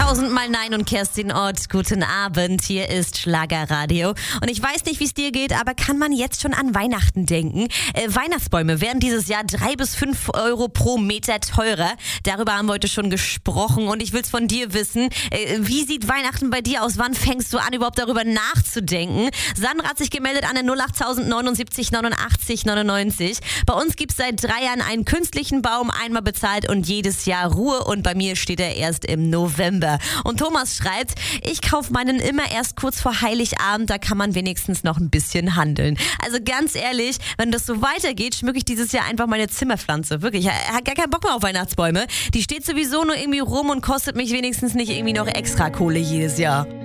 Tausendmal Nein und Kerstin Ott. Guten Abend, hier ist Schlagerradio. Und ich weiß nicht, wie es dir geht, aber kann man jetzt schon an Weihnachten denken? Weihnachtsbäume werden dieses Jahr 3 bis 5 Euro pro Meter teurer. Darüber haben wir heute schon gesprochen und ich will es von dir wissen. Wie sieht Weihnachten bei dir aus? Wann fängst du an, überhaupt darüber nachzudenken? Sandra hat sich gemeldet an der 08000 79 89 99. Bei uns gibt es seit 3 Jahren einen künstlichen Baum, einmal bezahlt und jedes Jahr Ruhe. Und bei mir steht er erst im November. Und Thomas schreibt, ich kaufe meinen immer erst kurz vor Heiligabend, da kann man wenigstens noch ein bisschen handeln. Also ganz ehrlich, wenn das so weitergeht, schmücke ich dieses Jahr einfach meine Zimmerpflanze. Wirklich, ich habe gar keinen Bock mehr auf Weihnachtsbäume. Die steht sowieso nur irgendwie rum und kostet mich wenigstens nicht irgendwie noch extra Kohle jedes Jahr.